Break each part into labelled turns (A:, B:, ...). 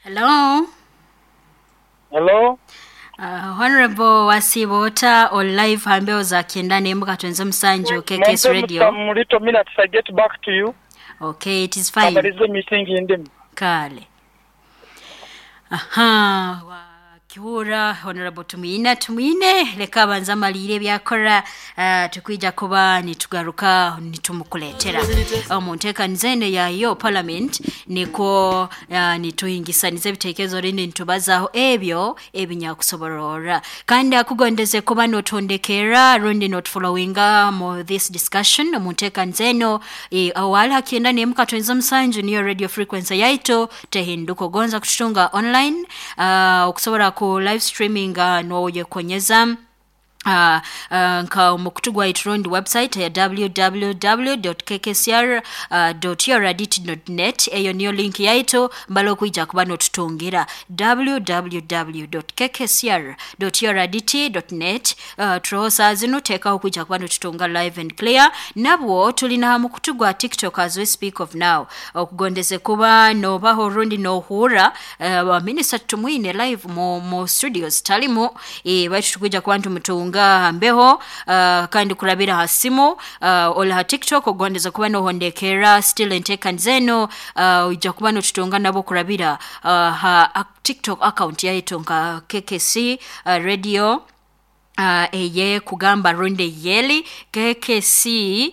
A: Hello.
B: Hello.
A: Honorable Wasibota on live hambeo za kiendani embuka tuenze msanju KKS Radio.
B: Some little minutes I get back to you.
A: Okay, it is fine.
B: There is a meeting in them.
A: Kale. Aha, Kiura Honorable tumine leka banza malire byakora tukwija kuba nitugaruka nitumukuletera omunteka nzene ya yo parliament niko nituhingisanize bitekezo rindi nitubazaho ebyo ebinyakusoborora kandi akugondeze kuba notondekera rundi not following more this discussion omunteka nzeno awala kienda nemuka twenza msanju niyo radio frequency yaito tehinduko gonza kututunga online okusobora ku live streaming no yekonyeza nka mukutugwa iturundi website ya www.kkcr.yoradit.net eyo niyo link yaito mbalo kuija kuba notutungira www.kkcr.yoradit.net trosa zino teka kuija kuba notutunga live and clear nabwo tulina mukutugwa TikTok as we speak of now okugondeze kuba no baho rundi no hura wa minister tumwine live mo studios talimo baitu kuija kuba ntumtunga mbeho kandi kulabira hasimu ola ha TikTok ogondeza kuba no hondekera still enteka nzeno ujja kuba no tutonga nabo kulabira ha TikTok account yaito nka KKC radio eye kugamba ronde yeli KKC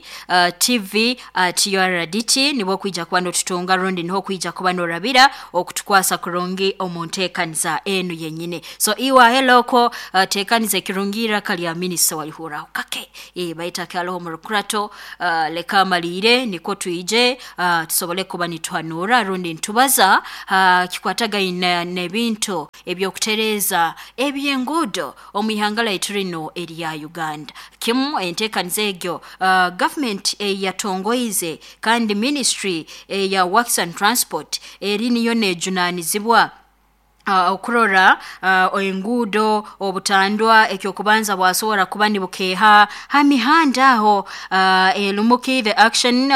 A: TV TRDT nibo kuija kuba no tutonga ronde niho kuija kuba no rabira okutukwasa kurongi omontekanza enu yenyine so iwa heloko tekanize kirungira kali ya minister walihura kake baita kyalo murukurato leka malire niko tuije tusobole kuba nitwanura ronde ntubaza kikwataga nebinto ebyokutereza ebyengudo omihangala rino area Uganda kimu entekanize egyo government yatongoize kandi ministry ya works and transport erini yone junanizibwa okurora engudo obutandwa ekyokubanza bwasobola kuba nibukeha hamihanda ho elumuki the action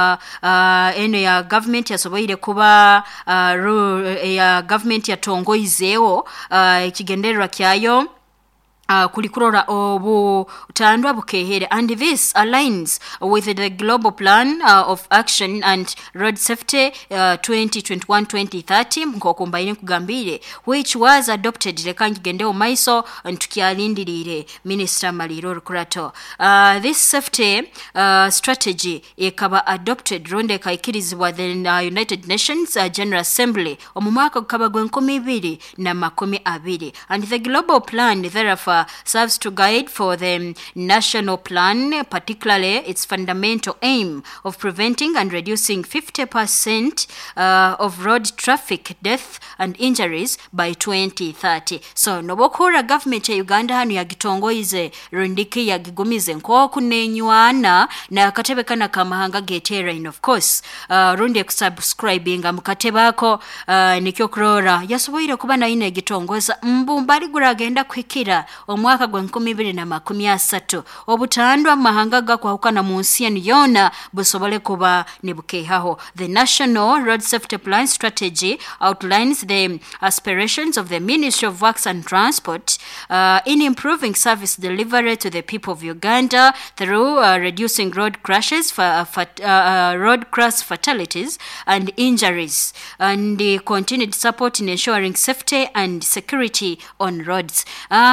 A: eno ya government yasoboire kuba ya government yatongoizewo ekigendererwa kyayo kulikurora obu utandwa bukehere and this aligns with the global plan of action and road safety 2021-2030 mkokumbaine kugambire which was adopted lekangi gendeo maiso ntukialindirire minister Maliro Rukurato this safety strategy ekaba adopted ronde kaikirizibwa the United Nations General Assembly omumwaka kukaba gwenkomibiri na makumi abiri and the global plan therefore serves to guide for the national plan, particularly its fundamental aim of preventing and reducing 50% of road traffic death and injuries by 2030. So nobokura government ya Uganda hanu yagitongoize rundiki yagigumize nko kunenywana na katebekana kamahanga getera in of course rundi kusubscribing mukatebako nikyo kurora yasoboire kuba na ine gitongoza mbumbali guragenda kwikira omwaka gwa 2023 obutandwa mahanga gakwaukana munsi yona busobole kuba nibukehaho the National Road Safety Plan strategy outlines the aspirations of the Ministry of Works and Transport in improving service delivery to the people of Uganda through reducing road crashes road crash fatalities and injuries and the continued support in ensuring safety and security on roads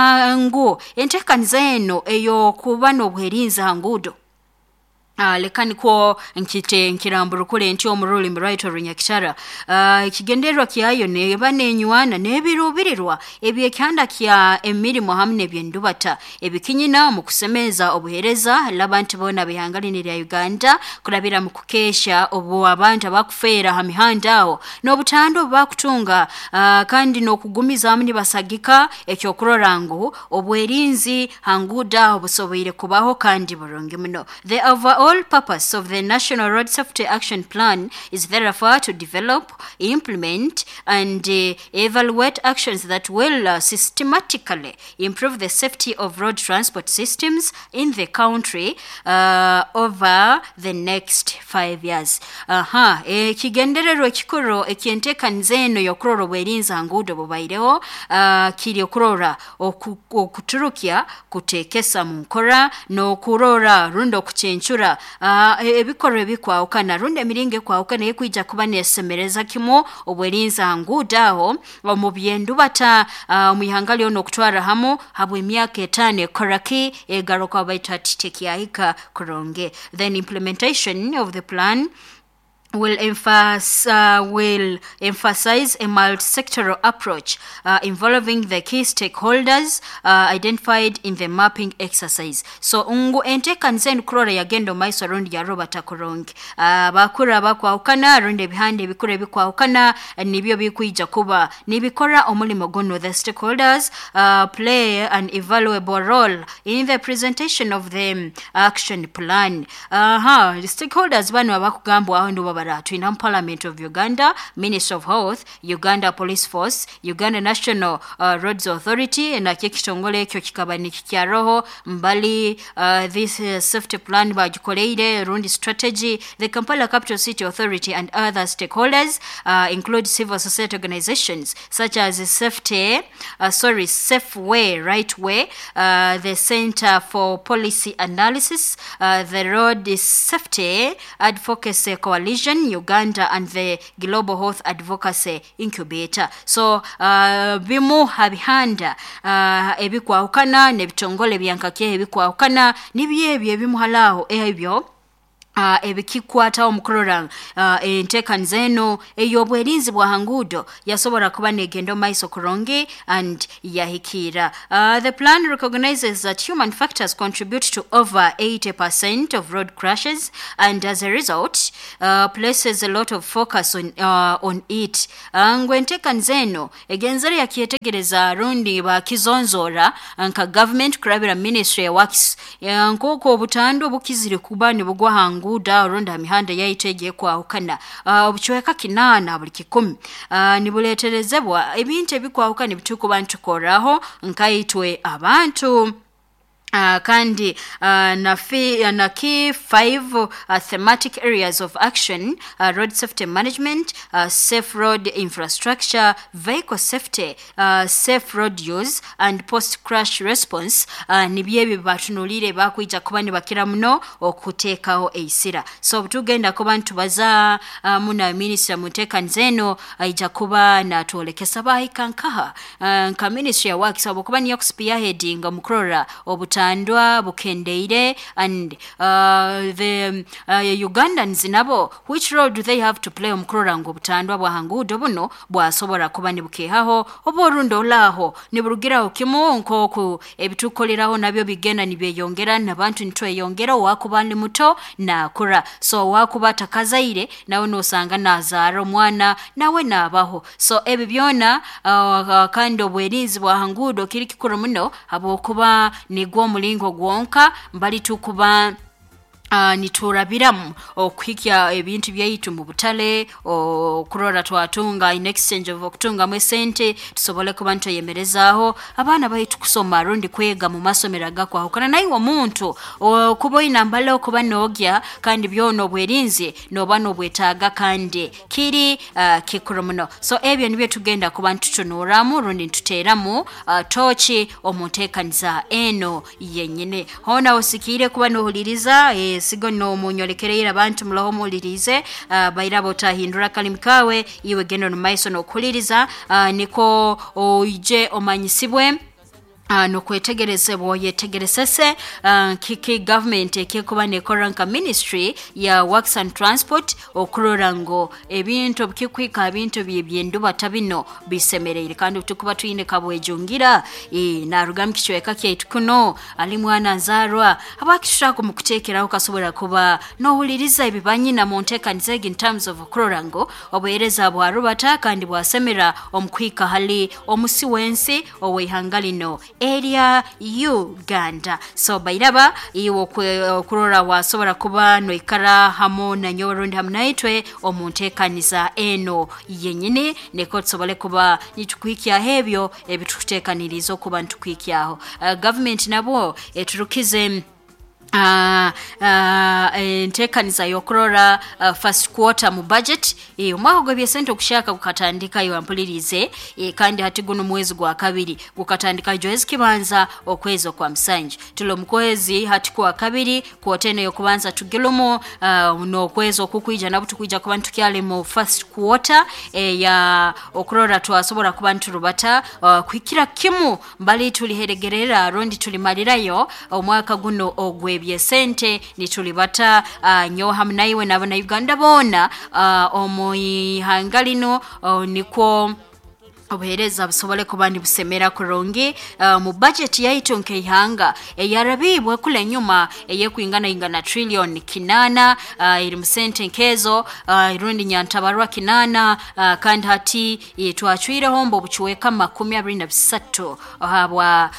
A: entekaniza eno eyo kuba n'obuherinza ngudo lekani ko nkiramburu kule nti omuruli right orunyakishara kigenderwa kyayo ne banenywana nebirubirirwa ebyekyanda kya emirimo hamne byendubata ebikinyina mu kusemeza obuhereza labantu bona bihangalinira Uganda kulabira mu kukesha obu abantu abakufera hamihandao n'obutando bakutunga kandi n'okugumiza amni basagika ekyokurorangu obwerinzi hanguda obusobire kubaho kandi buronge muno the overall sole purpose of the National Road Safety Action Plan is therefore to develop, implement, and evaluate actions that will systematically improve the safety of road transport systems in the country over the next 5 years. Kigendererwa ekikuru ekyenteekaniza eno y'okurora obwerinza nguudo bubairewo kiri okurora okuturukya kuteekesa mu nkora n'okurora rundi okukyenkyura ebikorwa ebikwawukana rundi emiringo ekwawukana ekwijja kuba neesemereza kimu obwerinza nguudo awo mu byendu bata mu ihanga lyona okutwara hamu habwa emyaka 5 ekoraki egaruka baita tekyaika kuronge. Then implementation of the plan will emphasize a multi-sectoral approach involving the key stakeholders identified in the mapping exercise. So ungu enteekaniza kurora yagendo maiso rundi ya Robert Kurongi bakura bakwawukana rundi ebihande ebikura ebikwawukana nibyo bikwijja kuba nibikora omulimo guno. The stakeholders play an invaluable role in the presentation of the action plan. The stakeholders bano abakugambwa aho ndo in Parliament of Uganda, Ministry of Health, Uganda Police Force, Uganda National Roads Authority, na kikitongole ekyo kikaba nikikyaroho mbali this safety plan bagikoleire rundi strategy. The Kampala Capital City Authority and other stakeholders include civil society organizations such as Safeway, Right Way, the Center for Policy Analysis, the Road Safety Advocacy Coalition Uganda, and the Global Health Advocacy Incubator. So bimu habihanda ebikwawukana nebitongole byankake ebikwawukana nibyebyo ebimuhalaho ebyo ebikikwata omukurora enteekaniza eno ey'obwerinzi bwa nguudo yasobola kuba negendo maiso kuronge and yahikira. The plan recognizes that human factors contribute to over 80% of road crashes, and as a result places a lot of focus on it. Enteekaniza eno egenzere yakyetegereza rundi bakizonzora nka government kurabira Ministry ya Works nkoko obutando obukizire kuba ne bugwa nguuda ronda mihanda yaitege kwawukana obuchweka 8 buli 10 nibuleterezebwa ebintu ebikwawukana bituko bantu koraho nkaitwe abantu kandi na key 5 thematic areas of action: road safety management, safe road infrastructure, vehicle safety, safe road use, and post-crash response. Nibyebi batunulire bakwija kuba ne bakira muno okuteekawo eisira. So tugenda kuba ntubaza muna minister muteekaniza eno aija kuba natwolekesa bahikankaha nka Ministry ya Works abokuba niyo spearheading mukurora obutandwa bukendeire, and the Ugandans nabo, which role do they have to play omukurora ngo obutandwa bwa nguudo buno bwasobola kuba ne bukehaho oborundo laho ne burugiraho kimu nkoku ebitukoleraho nabyo bigenda nibyeyongera nabantu nitweyongera wakuba ndi muto na kura. So wakuba takazaire nawe nosanga nazara omwana nawe nabaho. So ebi byona kandi obwerinzi bwa nguudo kiri kikuru muno abokuba nigwo mulingo gwonka mbali tukuba niturabiramu okwikya ebintu byaitu mu butale okurora twatunga in exchange of okutunga mu sente tusobole kuba ntoyemerezaho abana baitu kusoma rundi kwega mu masomero gakwaho kana nayi omuntu kuba inambala okuba nogya kandi byono bwerinzi nobano bwetaga kandi kiri kikuru muno. So ebyo nibyo tugenda kuba ntutunuramu rundi ntuteramu tochi omuteekaniza eno yenyine hona osikire kuba nohuliriza sigo no munyolekerera abantu muloho mulirize bairabo tahindura kalimkawe iwe gendo no maiso no kuliriza niko oije omanyisibwe no kwetegerezebwa yetegerezese kiki government ekikuba nekoranka Ministry ya Works and Transport okurora ngo ebintu bikikwika ebintu byebyendu batabino bisemerere kandi tukuba tuyine kabwejungira na rugamkichweka kyitukuno ali mwana nzarwa abakishaka mu kutekeraho kasobora kuba no huliriza ebibanyi na montekanize in terms of okurora ngo obuhereza bwa rubata kandi bwasemera omukwika hali omusiwensi owehangalino area Uganda. So bairaba iwo kurora wasobora kuba no ikara hamo na nyorundi hamnaitwe omuntekaniza eno yenyine neko tsobole kuba nitukwikia hebyo ebitutekanirizo kuba ntukwikiaho government nabo eturukize entekaniza yokurora first quarter mu budget umwaka gwe byesente okushaka kukatandika yo ampulirize kandi hati guno mwezi gwa kabiri gukatandika Joezi kibanza okwezo kwa msanje tulo mkwezi hati kwa kabiri kuotene yo kubanza tugilomo no kwezo kukwija nabutu kwija kuba ntukyale mu first quarter ya okurora twasobora kuba nturubata kwikira kimu mbali tuliheregerera rondi tulimalirayo omwaka guno ogwe byesente nitulibata nyo hamnaiwe nabana Uganda bona omoyi hangalino niko obuhereza busobole kubandi busemera kurongi mu budget yaitu nkehanga yarabibwe kule nyuma yekwingana ingana trillion kinana iri musente nkezo irundi nyantabarwa kinana kandi hati twachwire hombo buchweka 23 habwa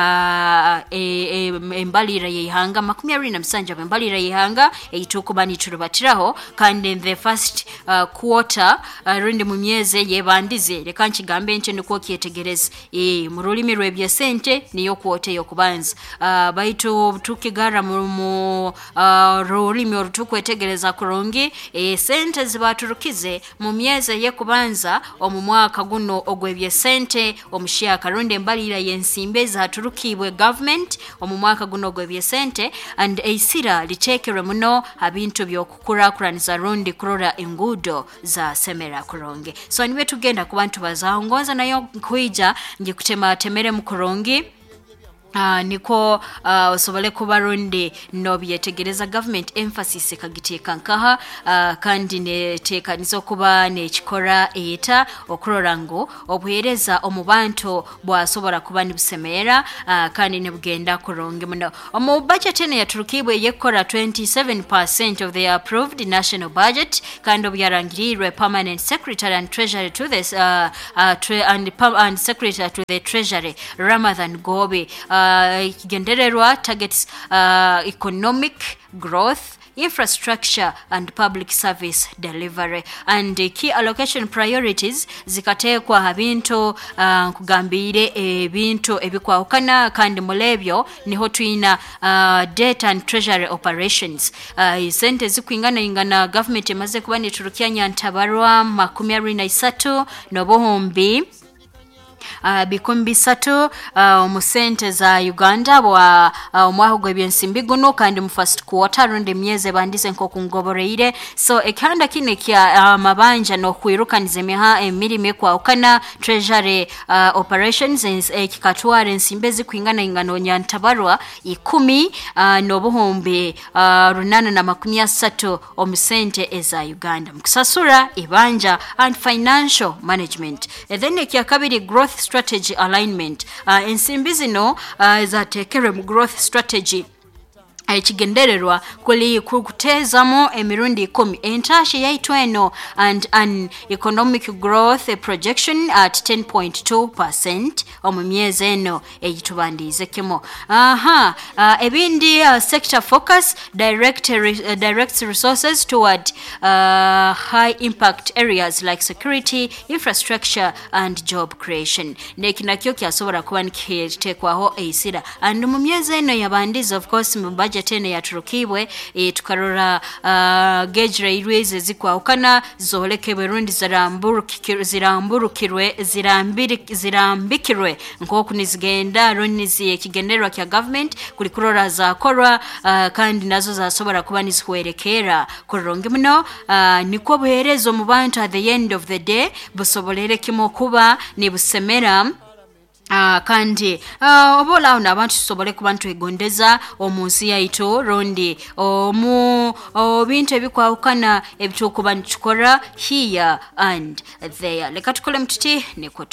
A: embalira yihanga 27 embalira yihanga eitukubani turubatiraho kandi the first quarter rundi mu myeze yebandize lekanchi benche niko kietegereza mu rulimi rwebye sente niyo kwote yo kubanza baitu tukigara mu rulimi orutukwetegereza kurongi sente zibaturukize mu myeze ye kubanza omu mwaka guno ogwebye sente omushya karonde mbalira yensimbe zaturukibwe government omu mwaka guno ogwebye sente and eisira litekere muno abintu byokukurakuraniza rundi kurora engudo za semera kuronge so niwe tugenda ku bantu bazango ngoza nayo kuija ngikutema temere mukorongi niko osobole kubaronde no byetegereza government emphasis kagiteka nkaha kandi ne teka nizo kuba ne chikora eta okurorango obuhereza omubanto bwasobora kuba nibusemera kandi ne bugenda kuronge muno omu budget ene yaturukibwe yekora 27% of the approved national budget kandi obyarangirirwe permanent secretary and treasury to this and secretary to the treasury Ramadhan Gobe gendererwa targets economic growth, infrastructure and public service delivery and key allocation priorities zikatekwa habinto kugambire ebinto ebikwahukana kandi mulebyo niho tuina data and treasury operations sente zikwingana ingana government emaze kuba niturukia nyantabarwa 23 nobohombi bikumbi satu musente za Uganda wa omwaho gwebyensimbi guno kandi mu first quarter rundi myeze bandize nko kungoboreire so ekanda kine kya mabanja no kwirukanize meha emirime kwa ukana treasury operations ekikatwara ensimbezi kwingana ingano nyantabarwa 10 no buhombe 830 omusente eza Uganda mkusasura ibanja and financial management then ekya kabiri growth strategy alignment ensimbizi no zatekere mu growth strategy aichigendererwa kuli kukutezamo emirundi 10 entashi yaitweno and an economic growth projection at 10.2% omumyeze eno eyitubandize kemo ebindi sector focus direct resources toward high impact areas like security infrastructure and job creation nekinakyo kyasobora kuba nikitekwaho eisira and omumyeze eno yabandize of course mu budget tene yaturukibwe tukarora gauge railways zikwahukana zoolekebwe rundi zirambikirwe nkoku nizigenda rundi ekigenderwa kya government kuli kurora za korwa kandi nazo zasobora kuba nizikwerekera kuronge muno niko buherezo mu bantu at the end of the day busobolere kimo kuba nibusemera kandi obola una abantu sobole kubantu egondeza omunsi yaito rondi bintu ebikwahukana ebitukuba nchukora here and there leka tukole mtuti neko